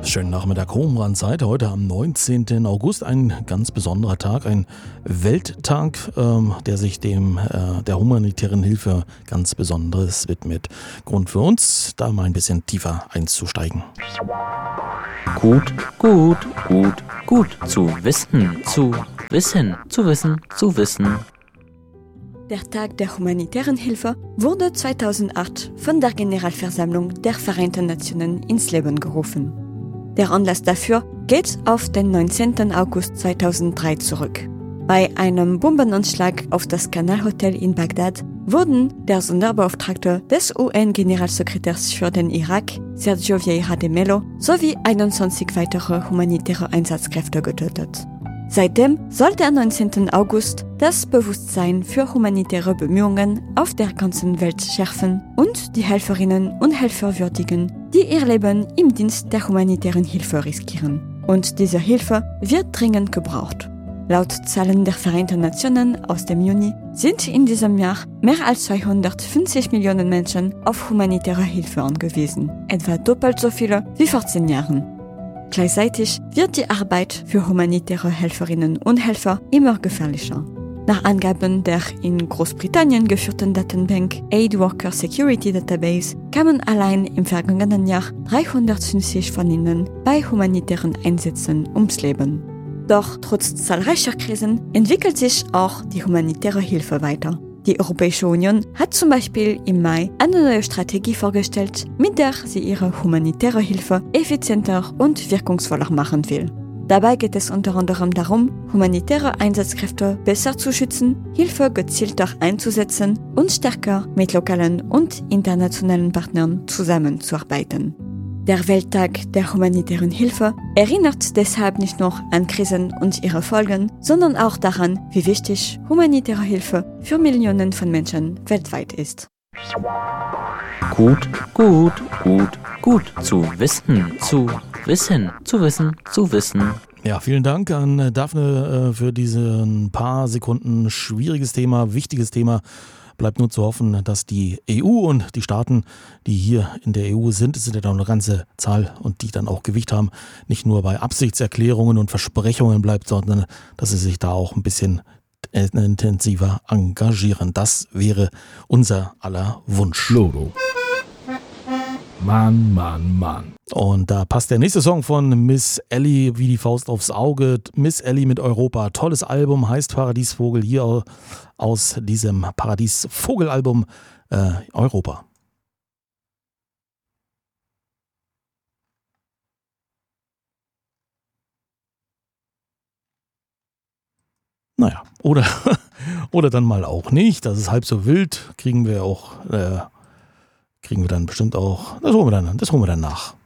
Schönen Nachmittag, Hohenbrandseite. Heute am 19. August, ein ganz besonderer Tag, ein Welttag, der sich der humanitären Hilfe ganz Besonderes widmet. Grund für uns, da mal ein bisschen tiefer einzusteigen. Gut zu wissen. Der Tag der humanitären Hilfe wurde 2008 von der Generalversammlung der Vereinten Nationen ins Leben gerufen. Der Anlass dafür geht auf den 19. August 2003 zurück. Bei einem Bombenanschlag auf das Kanal-Hotel in Bagdad wurden der Sonderbeauftragte des UN-Generalsekretärs für den Irak, Sergio Vieira de Mello, sowie 21 weitere humanitäre Einsatzkräfte getötet. Seitdem soll der 19. August das Bewusstsein für humanitäre Bemühungen auf der ganzen Welt schärfen und die Helferinnen und Helfer würdigen, die ihr Leben im Dienst der humanitären Hilfe riskieren. Und diese Hilfe wird dringend gebraucht. Laut Zahlen der Vereinten Nationen aus dem Juni sind in diesem Jahr mehr als 250 Millionen Menschen auf humanitäre Hilfe angewiesen, etwa doppelt so viele wie vor 10 Jahren. Gleichzeitig wird die Arbeit für humanitäre Helferinnen und Helfer immer gefährlicher. Nach Angaben der in Großbritannien geführten Datenbank Aid Worker Security Database kamen allein im vergangenen Jahr 350 von ihnen bei humanitären Einsätzen ums Leben. Doch trotz zahlreicher Krisen entwickelt sich auch die humanitäre Hilfe weiter. Die Europäische Union hat zum Beispiel im Mai eine neue Strategie vorgestellt, mit der sie ihre humanitäre Hilfe effizienter und wirkungsvoller machen will. Dabei geht es unter anderem darum, humanitäre Einsatzkräfte besser zu schützen, Hilfe gezielter einzusetzen und stärker mit lokalen und internationalen Partnern zusammenzuarbeiten. Der Welttag der humanitären Hilfe erinnert deshalb nicht nur an Krisen und ihre Folgen, sondern auch daran, wie wichtig humanitäre Hilfe für Millionen von Menschen weltweit ist. Gut zu wissen. Ja, vielen Dank an Daphne für diesen paar Sekunden schwieriges Thema, wichtiges Thema. Bleibt nur zu hoffen, dass die EU und die Staaten, die hier in der EU sind, es sind ja doch eine ganze Zahl und die dann auch Gewicht haben, nicht nur bei Absichtserklärungen und Versprechungen bleibt, sondern dass sie sich da auch ein bisschen intensiver engagieren. Das wäre unser aller Wunsch. Logo. Mann. Und da passt der nächste Song von Miss Ellie wie die Faust aufs Auge. Miss Ellie mit Europa. Tolles Album, heißt Paradiesvogel, hier aus diesem Paradiesvogelalbum Europa. Naja, oder dann mal auch nicht. Das ist halb so wild. Kriegen wir dann bestimmt auch. Das holen wir dann nach.